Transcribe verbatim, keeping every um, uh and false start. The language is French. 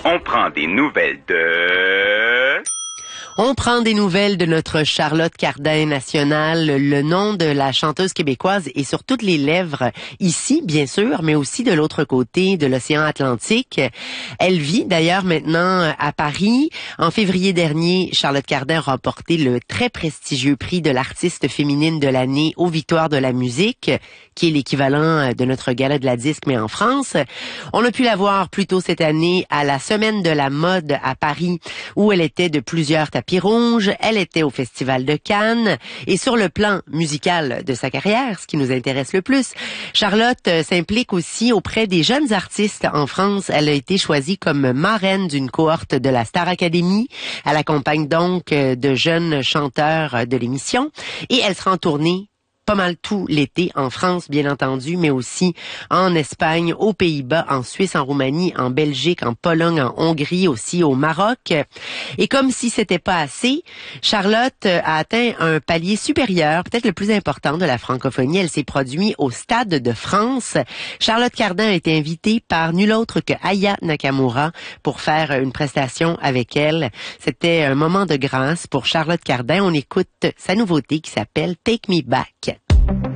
On prend des nouvelles de... On prend des nouvelles de notre Charlotte Cardin nationale. Le nom de la chanteuse québécoise est sur toutes les lèvres ici, bien sûr, mais aussi de l'autre côté de l'océan Atlantique. Elle vit d'ailleurs maintenant à Paris. En février dernier, Charlotte Cardin a remporté le très prestigieux prix de l'artiste féminine de l'année aux Victoires de la musique, qui est l'équivalent de notre gala de la disque, mais en France. On a pu la voir plus tôt cette année à la Semaine de la mode à Paris, où elle était de plusieurs tapis rouges. Elle était au Festival de Cannes. Et sur le plan musical de sa carrière, ce qui nous intéresse le plus, Charlotte s'implique aussi auprès des jeunes artistes en France. Elle a été choisie comme marraine d'une cohorte de la Star Academy. Elle accompagne donc de jeunes chanteurs de l'émission. Et elle sera en tournée pas mal tout l'été en France, bien entendu, mais aussi en Espagne, aux Pays-Bas, en Suisse, en Roumanie, en Belgique, en Pologne, en Hongrie, aussi au Maroc. Et comme si c'était pas assez, Charlotte a atteint un palier supérieur, peut-être le plus important de la francophonie. Elle s'est produite au Stade de France. Charlotte Cardin a été invitée par nul autre que Aya Nakamura pour faire une prestation avec elle. C'était un moment de grâce pour Charlotte Cardin. On écoute sa nouveauté qui s'appelle Take Me Back.